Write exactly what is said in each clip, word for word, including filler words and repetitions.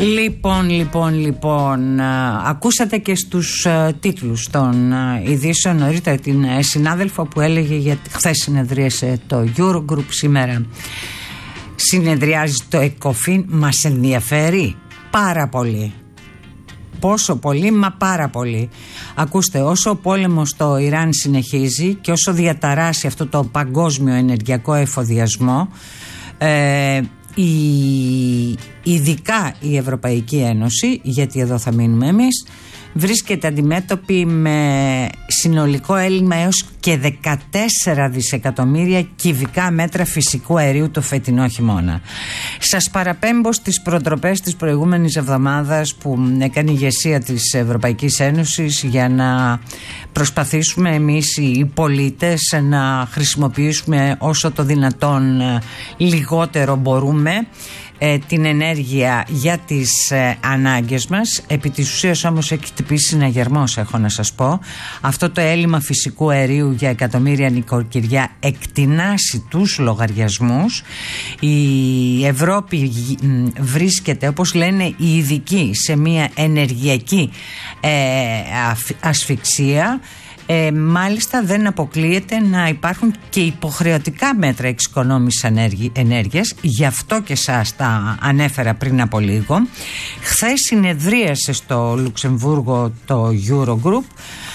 Λοιπόν, λοιπόν, λοιπόν, ακούσατε και στους τίτλους των ειδήσεων νωρίτερα την συνάδελφο που έλεγε, γιατί χθες συνεδρίασε το Eurogroup, σήμερα συνεδριάζει το ECOFIN. Μας ενδιαφέρει πάρα πολύ. Πόσο πολύ, μα πάρα πολύ. Ακούστε, όσο ο πόλεμος στο Ιράν συνεχίζει και όσο διαταράσει αυτό το παγκόσμιο ενεργειακό εφοδιασμό, ε, η, ειδικά η Ευρωπαϊκή Ένωση, γιατί εδώ θα μείνουμε εμείς, βρίσκεται αντιμέτωπη με συνολικό έλλειμμα έως και δεκατέσσερα δισεκατομμύρια κυβικά μέτρα φυσικού αερίου το φετινό χειμώνα. Σας παραπέμπω στις προτροπές της προηγούμενης εβδομάδας που έκανε η ηγεσία της Ευρωπαϊκής Ένωσης για να προσπαθήσουμε εμείς οι πολίτες να χρησιμοποιήσουμε όσο το δυνατόν λιγότερο μπορούμε την ενέργεια για τις ε, ανάγκες μας. Επί της ουσίας όμως έχει χτυπήσει συναγερμός, έχω να σας πω. Αυτό το έλλειμμα φυσικού αερίου για εκατομμύρια νοικοκυριά εκτινάσει τους λογαριασμούς. Η Ευρώπη βρίσκεται, όπως λένε οι ειδικοί, σε μια ενεργειακή ε, ασφυξία. Ε, μάλιστα δεν αποκλείεται να υπάρχουν και υποχρεωτικά μέτρα εξοικονόμησης ενέργειας. Γι' αυτό και σας τα ανέφερα πριν από λίγο. Χθες συνεδρίασε στο Λουξεμβούργο το Eurogroup.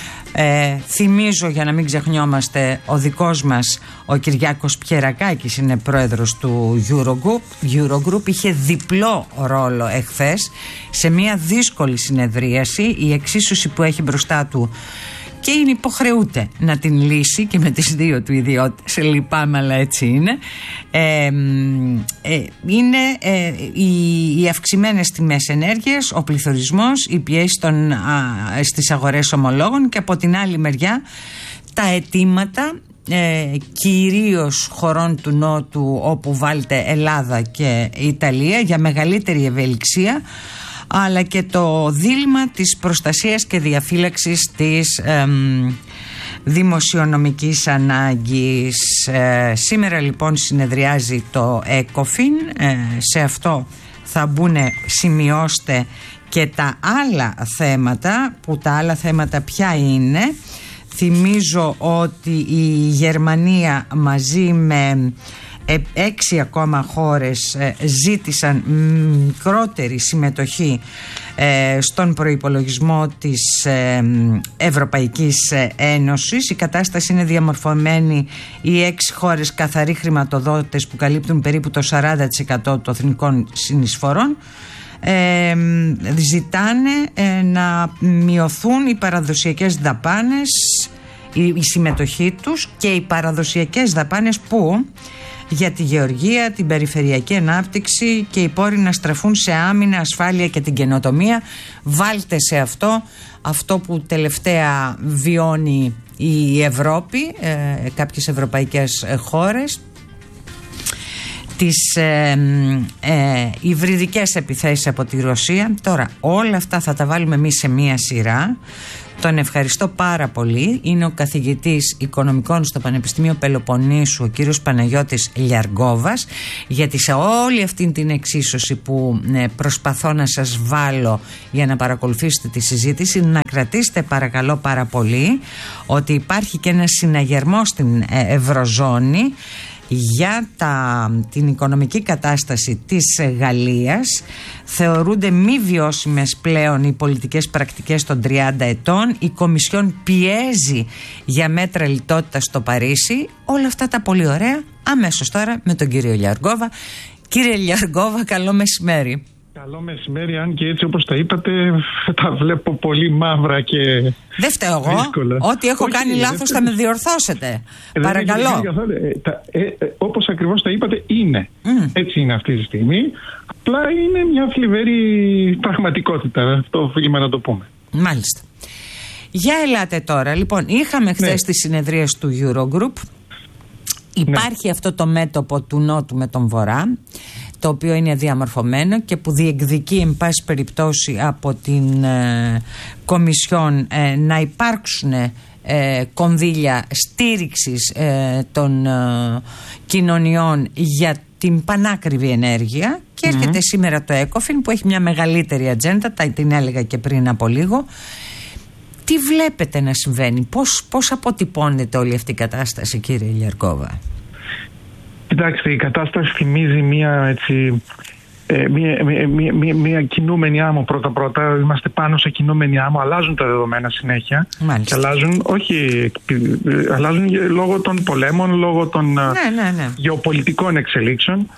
Ε, θυμίζω, για να μην ξεχνιόμαστε, ο δικός μας ο Κυριάκος Πιερακάκης είναι πρόεδρος του Eurogroup. Eurogroup είχε διπλό ρόλο εχθές σε μια δύσκολη συνεδρίαση. Η εξίσωση που έχει μπροστά του και είναι υποχρεούται να την λύσει και με τις δύο του ιδιότητες, λυπάμαι αλλά έτσι είναι, ε, ε, είναι ε, οι, οι αυξημένες τιμές ενέργειας, ο πληθωρισμός, η πιέση των, α, στις αγορές ομολόγων και από την άλλη μεριά τα αιτήματα ε, κυρίως χωρών του Νότου, όπου βάλτε Ελλάδα και Ιταλία, για μεγαλύτερη ευελιξία, αλλά και το δίλημμα της προστασίας και διαφύλαξης της εμ, δημοσιονομικής ανάγκης. Ε, σήμερα λοιπόν συνεδριάζει το ECOFIN. Ε, σε αυτό θα μπουν, σημειώστε, και τα άλλα θέματα, που τα άλλα θέματα ποια είναι. Θυμίζω ότι η Γερμανία μαζί με έξι ακόμα χώρες ζήτησαν μικρότερη συμμετοχή στον προϋπολογισμό της Ευρωπαϊκής Ένωσης. Η κατάσταση είναι διαμορφωμένη. Οι έξι χώρες καθαροί χρηματοδότες που καλύπτουν περίπου το σαράντα τοις εκατό των εθνικών συνεισφορών Ε, ζητάνε ε, να μειωθούν οι παραδοσιακές δαπάνες, η, η συμμετοχή τους και οι παραδοσιακές δαπάνες που για τη γεωργία, την περιφερειακή ανάπτυξη και οι πόροι να στραφούν σε άμυνα, ασφάλεια και την καινοτομία. Βάλτε σε αυτό αυτό που τελευταία βιώνει η Ευρώπη, ε, κάποιες ευρωπαϊκές χώρες, τις ε, ε, υβριδικές επιθέσεις από τη Ρωσία. Τώρα όλα αυτά θα τα βάλουμε εμείς σε μία σειρά. Τον ευχαριστώ πάρα πολύ. Είναι ο καθηγητής οικονομικών στο Πανεπιστήμιο Πελοποννήσου, ο κύριος Παναγιώτης Λιαργόβας, γιατί σε όλη αυτή την εξίσωση που ε, προσπαθώ να σας βάλω για να παρακολουθήσετε τη συζήτηση, να κρατήσετε παρακαλώ πάρα πολύ ότι υπάρχει και ένα συναγερμό στην ε, Ευρωζώνη για τα, την οικονομική κατάσταση της Γαλλίας. Θεωρούνται μη βιώσιμες πλέον οι πολιτικές πρακτικές των τριάντα ετών. Η Κομισιόν πιέζει για μέτρα λιτότητας στο Παρίσι. Όλα αυτά τα πολύ ωραία. Αμέσως τώρα με τον κύριο Λιαργόβα. Κύριε Λιαργόβα, καλό μεσημέρι. Καλό μεσημέρι, αν και έτσι όπως τα είπατε τα βλέπω πολύ μαύρα και δεν φταίω εγώ. δύσκολα. Ό,τι έχω Όχι, κάνει λάθος θα με διορθώσετε. Ε, Παρακαλώ. Ε, τα, ε, ε, όπως ακριβώς τα είπατε είναι. Mm. Έτσι είναι αυτή τη στιγμή. Απλά είναι μια θλιβερή πραγματικότητα. Αυτό οφείλουμε να το πούμε. Μάλιστα. Για ελάτε τώρα. Λοιπόν, είχαμε χθες ναι. τις συνεδρίες του Eurogroup. Υπάρχει ναι. αυτό το μέτωπο του Νότου με τον Βορρά, το οποίο είναι διαμορφωμένο και που διεκδικεί εν πάση περιπτώσει από την ε, Κομισιόν ε, να υπάρξουν ε, κονδύλια στήριξης ε, των ε, κοινωνιών για την πανάκριβη ενέργεια και έρχεται mm-hmm. σήμερα το ECOFIN που έχει μια μεγαλύτερη ατζέντα, την έλεγα και πριν από λίγο. Τι βλέπετε να συμβαίνει, πώς, πώς αποτυπώνεται όλη αυτή η κατάσταση, κύριε Λιαρκόβα? Κοιτάξτε, η κατάσταση θυμίζει μια έτσι... Μία, μία, μία, μία κινούμενη άμμο πρώτα-πρώτα. Είμαστε πάνω σε κινούμενη άμμο. Αλλάζουν τα δεδομένα συνέχεια. Μάλιστα. Και αλλάζουν, όχι, αλλάζουν λόγω των πολέμων, λόγω των ναι, ναι, ναι. γεωπολιτικών εξελίξεων.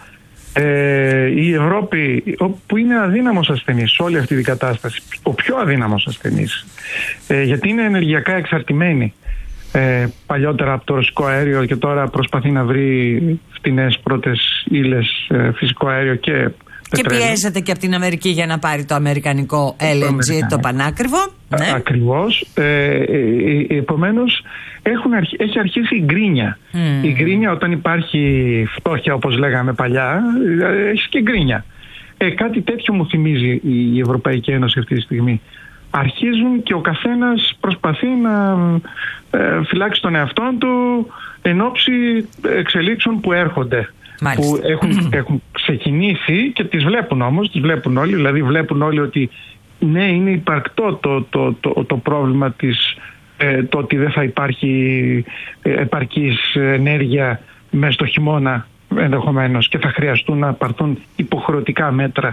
Ε, η Ευρώπη, που είναι αδύναμος ασθενής σε όλη αυτή την κατάσταση, ο πιο αδύναμος ασθενής, ε, γιατί είναι ενεργειακά εξαρτημένη. Ε, παλιότερα από το ρωσικό αέριο και τώρα προσπαθεί να βρει φτηνές πρώτες ύλες, ε, φυσικό αέριο και και πετρέλαιο. Πιέζεται και από την Αμερική για να πάρει το αμερικανικό ελ εν τζι, το, το πανάκριβο. Ναι. Ακριβώς. Ε, ε, ε, επομένως έχουν αρχ, έχει αρχίσει η γκρίνια. Mm. Η γκρίνια, όταν υπάρχει φτώχεια όπως λέγαμε παλιά, έχει και γκρίνια. Ε, κάτι τέτοιο μου θυμίζει η Ευρωπαϊκή Ένωση αυτή τη στιγμή. Αρχίζουν και ο καθένας προσπαθεί να ε, φυλάξει τον εαυτό του εν ώψη εξελίξεων που έρχονται. Μάλιστα. Που έχουν, έχουν ξεκινήσει και τις βλέπουν όμως, τις βλέπουν όλοι, δηλαδή βλέπουν όλοι ότι ναι, είναι υπαρκτό το, το, το, το πρόβλημα της, ε, το ότι δεν θα υπάρχει ε, επαρκής ενέργεια μέσα στο χειμώνα ενδεχομένως και θα χρειαστούν να πάρθουν υποχρεωτικά μέτρα.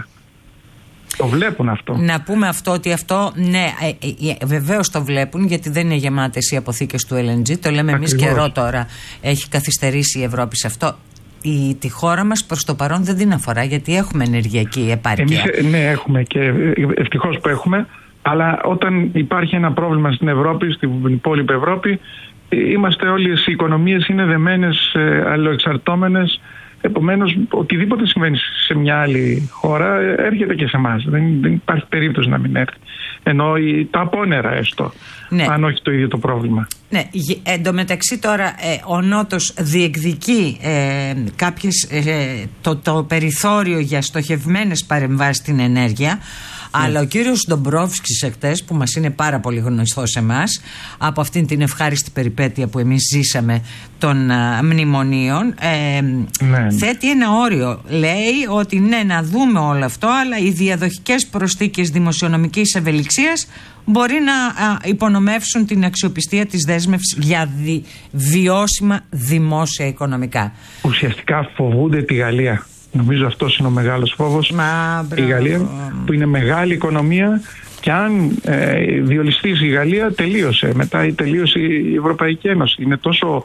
Το βλέπουν αυτό. Να πούμε αυτό ότι αυτό, ναι, ε, ε, βεβαίως το βλέπουν, γιατί δεν είναι γεμάτες οι αποθήκες του ελ εν τζι. Το λέμε εμείς καιρό τώρα. Έχει καθυστερήσει η Ευρώπη σε αυτό. Η, τη χώρα μας προς το παρόν δεν την αφορά, γιατί έχουμε ενεργειακή επάρκεια. Εμείς, ναι, έχουμε και ευτυχώς που έχουμε. Αλλά όταν υπάρχει ένα πρόβλημα στην Ευρώπη, στην υπόλοιπη Ευρώπη, είμαστε όλες οι οικονομίες είναι δεμένες, αλληλοεξαρτώμενες. Επομένως, οτιδήποτε συμβαίνει σε μια άλλη χώρα έρχεται και σε εμάς. Δεν, δεν υπάρχει περίπτωση να μην έρθει. Ενώ τα απόνερα έστω, ναι. Αν όχι το ίδιο το πρόβλημα. Ναι, εν τω μεταξύ τώρα ε, ο Νότος διεκδικεί ε, κάποιες, ε, το, το περιθώριο για στοχευμένες παρεμβάσεις στην ενέργεια. Mm. Αλλά ο κύριος Ντομπρόφσκης εχθές, που μας είναι πάρα πολύ γνωστός εμάς από αυτήν την ευχάριστη περιπέτεια που εμείς ζήσαμε των α, μνημονίων, ε, ναι. θέτει ένα όριο. Λέει ότι ναι, να δούμε όλο αυτό, αλλά οι διαδοχικές προσθήκες δημοσιονομικής ευελιξίας μπορεί να α, υπονομεύσουν την αξιοπιστία της δέσμευσης για δι, βιώσιμα δημόσια οικονομικά. Ουσιαστικά φοβούνται τη Γαλλία. Νομίζω αυτός είναι ο μεγάλος φόβος. Μα, η Γαλλία, που είναι μεγάλη οικονομία, και αν ε, διολυστήσει η Γαλλία, τελείωσε. Μετά η τελείωσε η Ευρωπαϊκή Ένωση. Είναι τόσο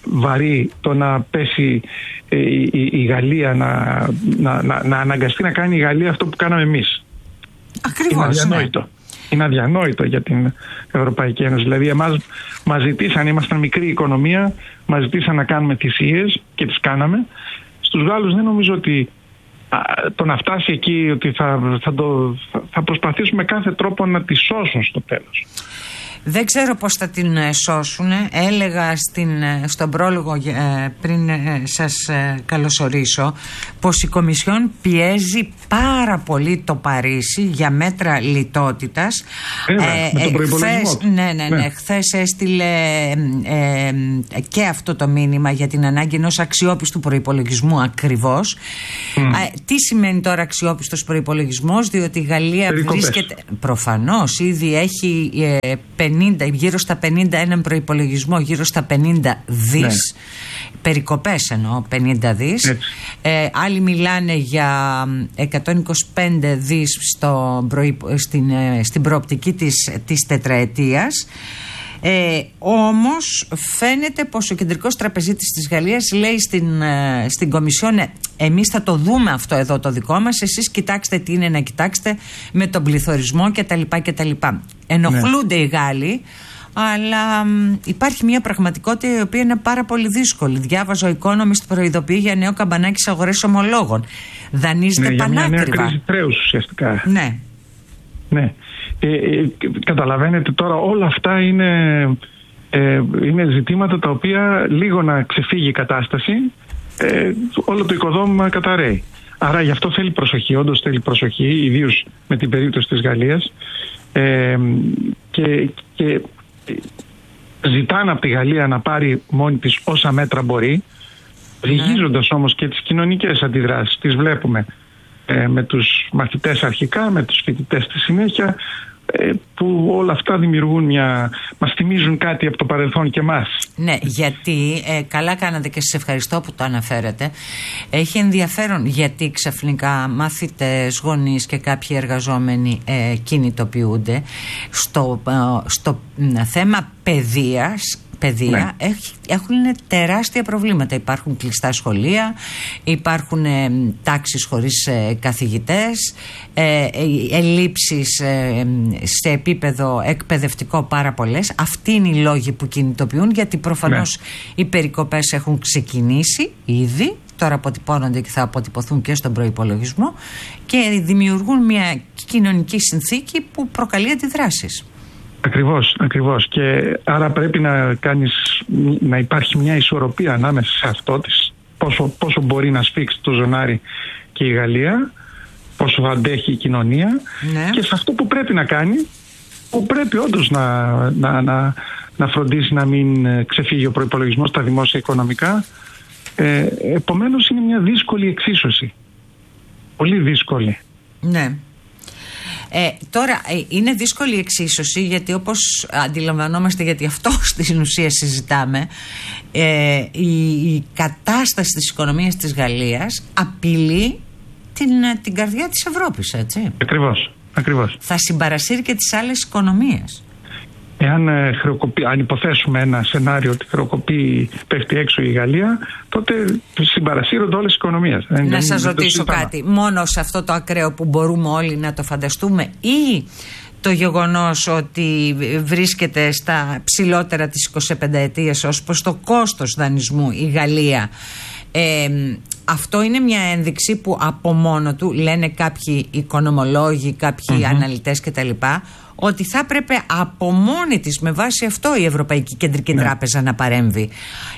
βαρύ το να πέσει ε, η, η, η Γαλλία, να, να, να, να αναγκαστεί να κάνει η Γαλλία αυτό που κάναμε εμείς. Ακριβώς. Είναι αδιανόητο. Ναι. Είναι αδιανόητο για την Ευρωπαϊκή Ένωση. Δηλαδή, εμάς μας ζητήσαν, ήμασταν μικρή οικονομία, μας ζητήσαν να κάνουμε θυσίες και τις κάναμε. Στους Γάλλους δεν νομίζω ότι α, το να φτάσει εκεί, ότι θα, θα, το, θα προσπαθήσουμε κάθε τρόπο να τη σώσουν στο τέλος. Δεν ξέρω πώς θα την σώσουν. Έλεγα στην, στον πρόλογο ε, πριν ε, σας ε, καλωσορίσω πως η Κομισιόν πιέζει πάρα πολύ το Παρίσι για μέτρα λιτότητας. Ε, ε, με τον προϋπολογισμό. Χθες, ναι, ναι, ναι, ναι. Χθες έστειλε ε, ε, και αυτό το μήνυμα για την ανάγκη ενός αξιόπιστου προϋπολογισμού ακριβώς. Mm. Ε, τι σημαίνει τώρα αξιόπιστος προϋπολογισμός? Διότι η Γαλλία Περικοπές. βρίσκεται προφανώς, ήδη έχει ε, πενήντα, γύρω στα πενήντα έναν προϋπολογισμό, γύρω στα πενήντα δις. Ναι. Περικοπές εννοώ, πενήντα δις. Ε, άλλοι μιλάνε για εκατόν είκοσι πέντε δις στο προϋ... στην, στην προοπτική της, της τετραετίας. Ε, όμως φαίνεται πως ο κεντρικός τραπεζίτης της Γαλλίας λέει στην, στην Κομισιόν, ε, εμείς θα το δούμε αυτό εδώ το δικό μας, εσείς κοιτάξτε τι είναι να κοιτάξετε με τον πληθωρισμό κτλ. κτλ. Ενοχλούνται ναι. οι Γάλλοι, αλλά μ, υπάρχει μια πραγματικότητα η οποία είναι πάρα πολύ δύσκολη. Διάβαζα, ο Economist προειδοποιεί για νέο καμπανάκι στις αγορές ομολόγων. Δανείζεται ναι, πανάκριβα. Για μια νέα κρίση χρέους ουσιαστικά. Ναι. Ναι. Ε, ε, καταλαβαίνετε τώρα, όλα αυτά είναι, ε, είναι ζητήματα τα οποία λίγο να ξεφύγει η κατάσταση, ε, όλο το οικοδόμημα καταραίει. Άρα γι' αυτό θέλει προσοχή, όντως θέλει προσοχή, ιδίως με την περίπτωση της Γαλλίας, ε, και, και ζητάνε από τη Γαλλία να πάρει μόνη της όσα μέτρα μπορεί. Ζυγίζοντας όμως και τις κοινωνικές αντιδράσεις, τις βλέπουμε ε, με τους μαθητές αρχικά, με τους φοιτητές στη συνέχεια, ε, που όλα αυτά δημιουργούν μια... μας θυμίζουν κάτι από το παρελθόν και εμάς. Ναι, γιατί ε, καλά κάνατε και σας ευχαριστώ που το αναφέρετε. Έχει ενδιαφέρον γιατί ξαφνικά μαθητές, γονείς και κάποιοι εργαζόμενοι ε, κινητοποιούνται στο, ε, στο ε, θέμα παιδείας. Παιδεία, ναι. Έχουν τεράστια προβλήματα. Υπάρχουν κλειστά σχολεία, υπάρχουν ε, τάξεις χωρίς ε, καθηγητές, ε, ελλείψεις ε, σε επίπεδο εκπαιδευτικό πάρα πολλές. Αυτοί είναι οι λόγοι που κινητοποιούν, γιατί προφανώς ναι. οι περικοπές έχουν ξεκινήσει ήδη, τώρα αποτυπώνονται και θα αποτυπωθούν και στον προϋπολογισμό και δημιουργούν μια κοινωνική συνθήκη που προκαλεί αντιδράσεις. Ακριβώς, ακριβώς. Και άρα πρέπει να κάνεις, να υπάρχει μια ισορροπία ανάμεσα σε αυτό της, πόσο, πόσο μπορεί να σφίξει το ζωνάρι και η Γαλλία, πόσο αντέχει η κοινωνία, ναι. και σε αυτό που πρέπει να κάνει, που πρέπει όντως να, να, να, να φροντίσει να μην ξεφύγει ο προϋπολογισμός στα δημόσια οικονομικά. Ε, επομένως είναι μια δύσκολη εξίσωση. Πολύ δύσκολη. Ναι. Ε, τώρα ε, είναι δύσκολη η εξίσωση, γιατί όπως αντιλαμβανόμαστε, γιατί αυτό στην ουσία συζητάμε, ε, η, η κατάσταση της οικονομίας της Γαλλίας απειλεί την, την καρδιά της Ευρώπης, έτσι. Ακριβώς, ακριβώς. Θα συμπαρασύρει και τις άλλες οικονομίες. Εάν ε, χρεοκοπεί, αν υποθέσουμε ένα σενάριο ότι χρεοκοπεί, πέφτει έξω η Γαλλία, τότε συμπαρασύρονται όλες οι οικονομίες. Να σας ρωτήσω κάτι, μόνο σε αυτό το ακραίο που μπορούμε όλοι να το φανταστούμε, ή το γεγονός ότι βρίσκεται στα ψηλότερα της εικοσιπενταετίας ως προς το κόστος δανεισμού η Γαλλία, ε, αυτό είναι μια ένδειξη που από μόνο του, λένε κάποιοι οικονομολόγοι, κάποιοι mm-hmm. αναλυτές κτλ., ότι θα έπρεπε από μόνη της, με βάση αυτό, η Ευρωπαϊκή Κεντρική ναι. Τράπεζα να παρέμβει.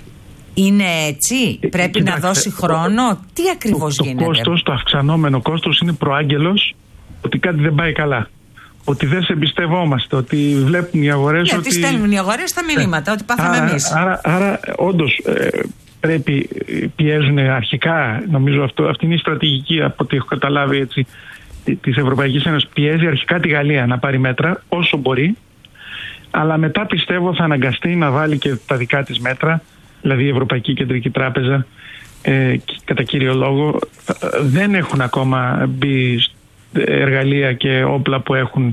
Είναι έτσι, πρέπει ε, κοιτάξτε, να δώσει χρόνο, το, τι ακριβώς το, το γίνεται. Κόστος, το αυξανόμενο κόστος είναι προάγγελος ότι κάτι δεν πάει καλά. Ότι δεν σε εμπιστευόμαστε, ότι βλέπουν οι αγορές. Ναι, ότι... τι στέλνουν οι αγορές τα μηνύματα, ε, ότι πάθαμε άρα, εμείς. Άρα, άρα όντως ε, πρέπει, πιέζουν αρχικά, νομίζω αυτό, αυτή είναι η στρατηγική από ό,τι έχω καταλάβει έτσι, της Ευρωπαϊκής Ένωσης, πιέζει αρχικά τη Γαλλία να πάρει μέτρα όσο μπορεί, αλλά μετά πιστεύω θα αναγκαστεί να βάλει και τα δικά της μέτρα, δηλαδή η Ευρωπαϊκή Κεντρική Τράπεζα ε, κατά κύριο λόγο δεν έχουν ακόμα μπει εργαλεία και όπλα που έχουν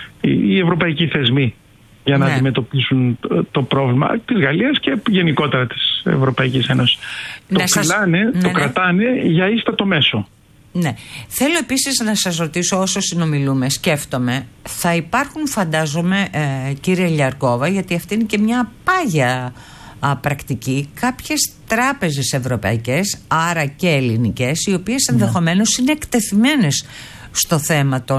οι ευρωπαϊκοί θεσμοί για να ναι. αντιμετωπίσουν το πρόβλημα της Γαλλίας και γενικότερα της Ευρωπαϊκής Ένωσης. Ναι, το σας... φυλάνε, ναι, το ναι. κρατάνε για ίστατο μέσο. Ναι. Θέλω επίσης να σας ρωτήσω, όσο συνομιλούμε, σκέφτομαι, θα υπάρχουν, φαντάζομαι, ε, κύριε Λιαρκόβα, γιατί αυτή είναι και μια πάγια α, πρακτική, κάποιες τράπεζες ευρωπαϊκές, άρα και ελληνικές, οι οποίες ναι. ενδεχομένως είναι εκτεθειμένες στο θέμα των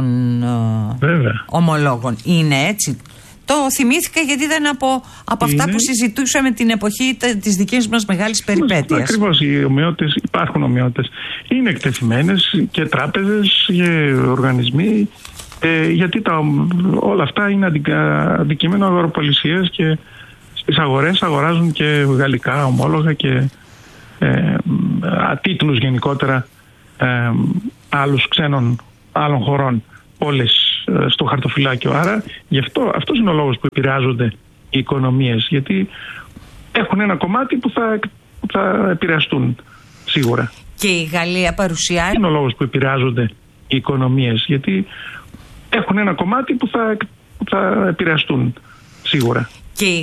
ε, ομολόγων. Είναι έτσι? Το θυμήθηκα γιατί ήταν από, από αυτά που συζητούσαμε την εποχή της δικής μας μεγάλης περιπέτειας. Ακριβώς, οι ομοιότητες, υπάρχουν ομοιότητες. Είναι εκτεθειμένες και τράπεζες και οργανισμοί, ε, γιατί τα, όλα αυτά είναι αντικείμενο αγοροπολισίας και στις αγορές αγοράζουν και γαλλικά ομόλογα και ε, τίτλους γενικότερα ε, άλλους ξένων άλλων χωρών, όλες στο χαρτοφυλάκιο. Άρα γι' αυτό, αυτός είναι ο λόγος που επηρεάζονται οι οικονομίες, γιατί έχουν ένα κομμάτι που θα, που θα επηρεαστούν σίγουρα. Και η Γαλλία παρουσιάζει... Είναι ο λόγος που επηρεάζονται οι οικονομίες, γιατί έχουν ένα κομμάτι που θα, που θα επηρεαστούν σίγουρα.